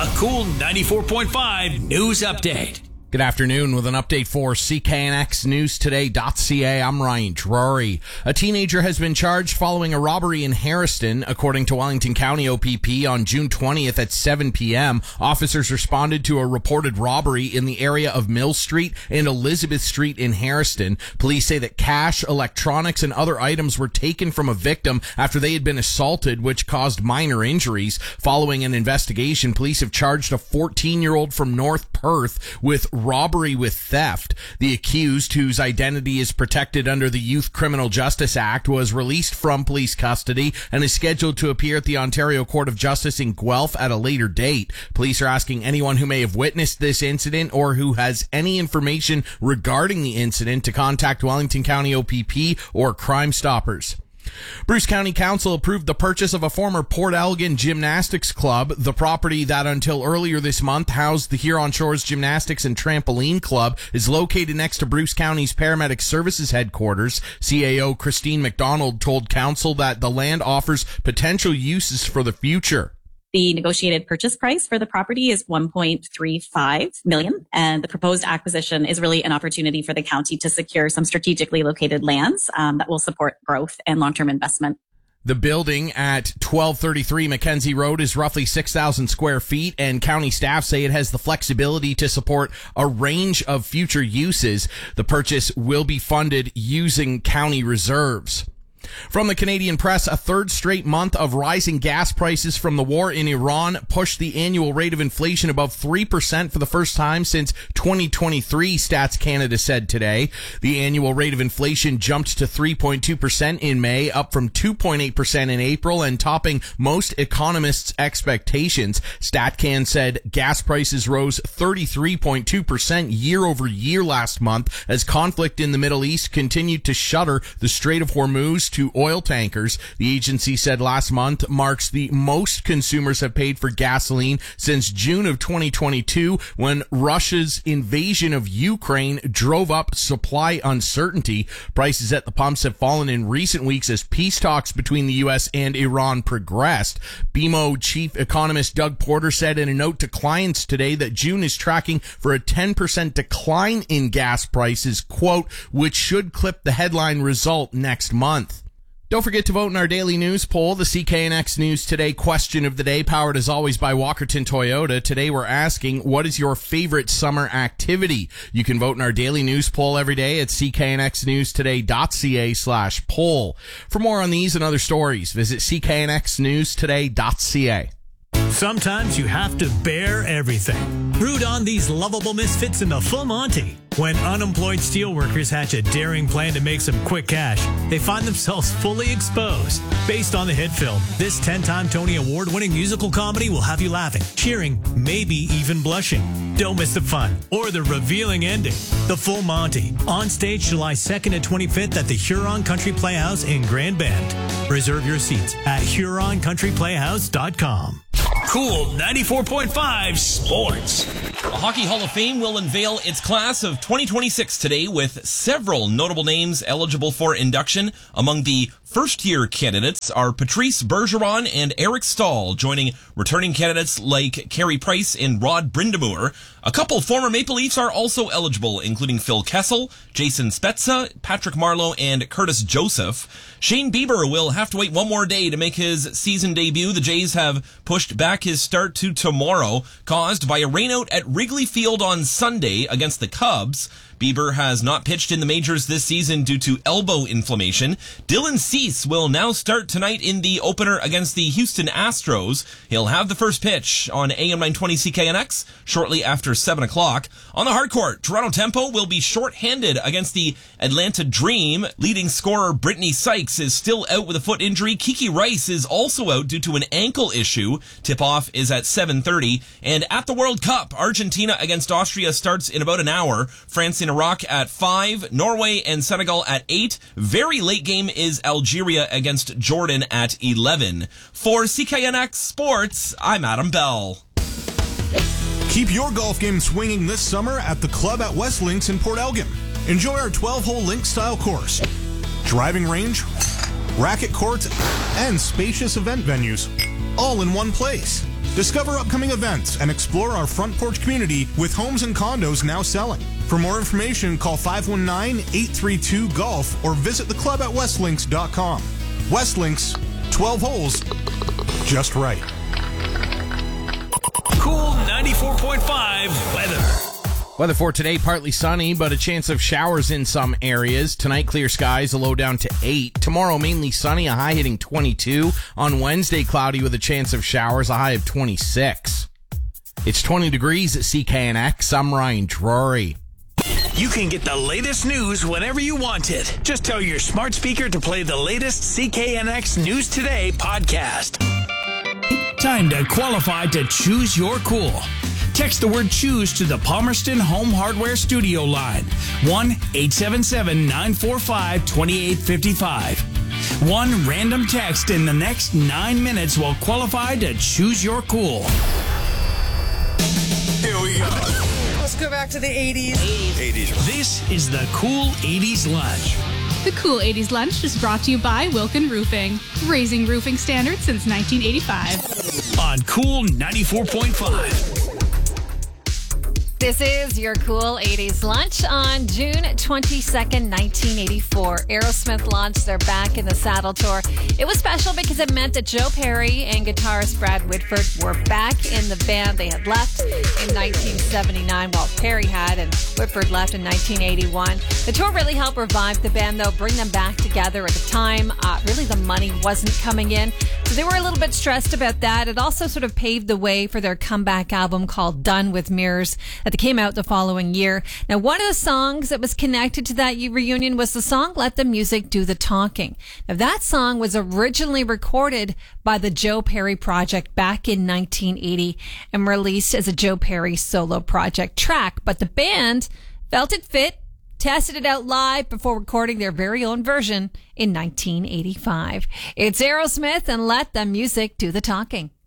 A cool 94.5 news update. Good afternoon with an update for CKNXNewsToday.ca. I'm Ryan Drury. A teenager has been charged following a robbery in Harriston. According to Wellington County OPP, on June 20th at 7 p.m., officers responded to a reported robbery in the area of Mill Street and Elizabeth Street in Harriston. Police say that cash, electronics, and other items were taken from a victim after they had been assaulted, which caused minor injuries. Following an investigation, police have charged a 14-year-old from North Perth with robbery with theft. The accused, whose identity is protected under the Youth Criminal Justice Act, was released from police custody and is scheduled to appear at the Ontario Court of Justice in Guelph at a later date. Police are asking anyone who may have witnessed this incident or who has any information regarding the incident to contact Wellington County OPP or Crime Stoppers. Bruce County Council approved the purchase of a former Port Elgin Gymnastics Club. The property that until earlier this month housed the Huron Shores Gymnastics and Trampoline Club is located next to Bruce County's Paramedic Services headquarters. CAO Christine McDonald told Council that the land offers potential uses for the future. The negotiated purchase price for the property is $1.35 million, and the proposed acquisition is really an opportunity for the county to secure some strategically located lands that will support growth and long-term investment. The building at 1233 Mackenzie Road is roughly 6,000 square feet, and county staff say it has the flexibility to support a range of future uses. The purchase will be funded using county reserves. From the Canadian Press, a third straight month of rising gas prices from the war in Iran pushed the annual rate of inflation above 3% for the first time since 2023, Stats Canada said today. The annual rate of inflation jumped to 3.2% in May, up from 2.8% in April, and topping most economists' expectations. StatCan said gas prices rose 33.2% year over year last month as conflict in the Middle East continued to shutter the Strait of Hormuz to oil tankers. The agency said last month marks the most consumers have paid for gasoline since June of 2022, when Russia's invasion of Ukraine drove up supply uncertainty. Prices at the pumps have fallen in recent weeks as peace talks between the U.S. and Iran progressed. BMO chief economist Doug Porter said in a note to clients today that June is tracking for a 10% decline in gas prices, quote, which should clip the headline result next month. Don't forget to vote in our daily news poll, the CKNX News Today question of the day, powered as always by Walkerton Toyota. Today we're asking, what is your favorite summer activity? You can vote in our daily news poll every day at cknxnewstoday.ca/poll. For more on these and other stories, visit cknxnewstoday.ca. Sometimes you have to bear everything. Root on these lovable misfits in the full Monty. When unemployed steelworkers hatch a daring plan to make some quick cash, they find themselves fully exposed. Based on the hit film, this 10-time Tony Award-winning musical comedy will have you laughing, cheering, maybe even blushing. Don't miss the fun or the revealing ending. The Full Monty, on stage July 2nd and 25th at the Huron Country Playhouse in Grand Bend. Reserve your seats at HuronCountryPlayhouse.com. Cool 94.5 Sports. The Hockey Hall of Fame will unveil its class of 2026 today, with several notable names eligible for induction. Among the first-year candidates are Patrice Bergeron and Eric Stahl, joining returning candidates like Carey Price and Rod Brind'Amour. A couple former Maple Leafs are also eligible, including Phil Kessel, Jason Spezza, Patrick Marleau, and Curtis Joseph. Shane Bieber will have to wait one more day to make his season debut. The Jays have pushed back his start to tomorrow, caused by a rainout at Wrigley Field on Sunday against the Cubs. Bieber has not pitched in the majors this season due to elbow inflammation. Dylan Cease will now start tonight in the opener against the Houston Astros. He'll have the first pitch on AM 920 CKNX shortly after 7 o'clock. On the hardcourt, Toronto Tempo will be shorthanded against the Atlanta Dream. Leading scorer Brittany Sykes is still out with a foot injury. Kiki Rice is also out due to an ankle issue. Tip-off is at 7:30. And at the World Cup, Argentina against Austria starts in about an hour. France in Iraq at 5, Norway and Senegal at 8. Very late game is Algeria against Jordan at 11. For CKNX Sports, I'm Adam Bell. Keep your golf game swinging this summer at the club at West Links in Port Elgin. Enjoy our 12-hole link-style course, driving range, racket courts, and spacious event venues, all in one place. Discover upcoming events and explore our front porch community with homes and condos now selling. For more information, call 519-832-GOLF or visit the club at westlinks.com. Westlinks, 12 holes, just right. Cool 94.5 weather. Weather for today, partly sunny, but a chance of showers in some areas. Tonight, clear skies, a low down to 8. Tomorrow, mainly sunny, a high hitting 22. On Wednesday, cloudy with a chance of showers, a high of 26. It's 20 degrees at CKNX. I'm Ryan Drury. You can get the latest news whenever you want it. Just tell your smart speaker to play the latest CKNX News Today podcast. Time to qualify to choose your cool. Text the word choose to the Palmerston Home Hardware Studio line. 1-877-945-2855. One random text in the next 9 minutes will qualify to choose your cool. Here we go. Let's go back to the 80s. 80s. This is the Cool 80s Lunch. The Cool 80s Lunch is brought to you by Wilkin Roofing, raising roofing standards since 1985. On Cool 94.5. This is your Cool 80s Lunch on June 22nd, 1984. Aerosmith launched their Back in the Saddle tour. It was special because it meant that Joe Perry and guitarist Brad Whitford were back in the band they had left in 1979, while Perry had, and Whitford left in 1981. The tour really helped revive the band, though, bring them back together. At the time, really the money wasn't coming in, so they were a little bit stressed about that. It also sort of paved the way for their comeback album called Done with Mirrors that came out the following year. Now, one of the songs that was connected to that reunion was the song Let the Music Do the Talking. Now, that song was originally recorded by the Joe Perry Project back in 1980 and released as a Joe Perry solo project track, but the band felt it fit, tested it out live before recording their very own version in 1985. It's Aerosmith and Let the Music Do the Talking.